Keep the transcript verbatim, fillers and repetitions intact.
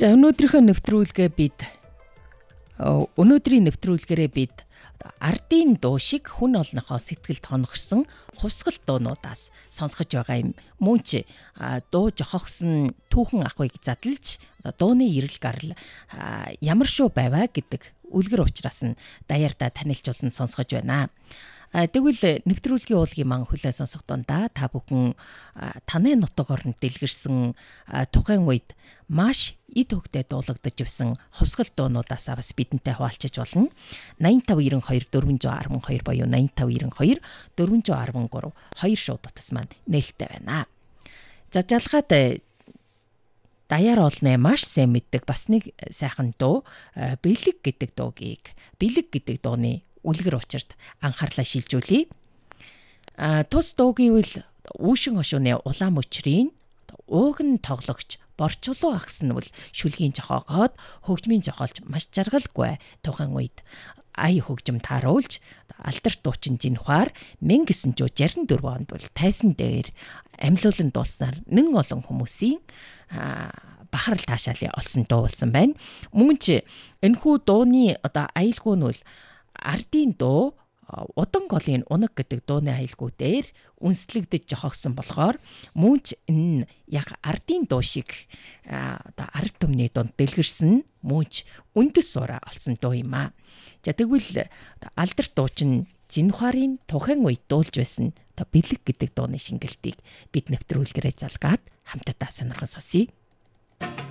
За өнөөдрийнхөө нэвтрүүлгээ бид өнөөдрийн нэвтрүүлгээрээ бид ардын дуу шиг хүн олнохоо сэтгэлд хоногсон хувьсгал дуунуудаас сонсгож байгаа юм. Мөн ч дуу жохогсон түүхэн ахыг задлж дууны эрэл гарал ямар шүү байваа гэдэг үлгэр ухраас нь даяартаа танилцуулан сонсгож байна. Тэгвэл нэвтрүүлгийн уулгийн маань хүлээн сонсох дундаа та бүхэн таны нутаг оронд дэлгэрсэн тухайн үед маш эд хөвгтэй дуулагдаж явсан хувьсгал дуунуудаас бас бидэнтэй хуваалцаж болно. найман тав найман хоёр дөрвөн арван хоёр боёо найман тав найман хоёр дөрвөн арван гурав хоёр шууд утас маань нээлттэй байна. За жалгаад даяар олны маш сайн мэддэг бас нэг сайхан дуу бэлэг гэдэг дуугийг бэлэг гэдэг дууны үлгэр учирт анхаарлаа шилжүүлье. А тус дуугийвэл үүшин хошууны улаан мөчрийн ууган тоглогч борчлуу агс нь бол шүлгийн жохоогоод хөгжмийн жохоолж маш жаргалгүй тухайн үед ая хөгжим тааруулж алдарт дуучин Жинхвар мянга гэсэн жирийн дөрвөн онд бол тайсан дээр амьлуулан дуулснаар нэн олон хүмүүсийн бахарл таашаалын олсон дуу болсон байна. Мөн ч энэхүү дууны одоо аюулгүй нь бол ардын дуу удан голын унаг гэдэг дууны аюулгүй дээр үнслэгдэж жохогсон болохоор мөн ч энэ яг ардын дуу шиг одоо ард түмний дунд дэлгэрсэн мөн ч үндэс суура олсон дуу юм аа. За тэгвэл алдарт дуучин Жинхварын тухайн үед дуулж байсан одоо бэлэг гэдэг дууны шингэлтийг бид нэвтрүүлгээрээ залгаад хамтдаа сонирхон сонсъё.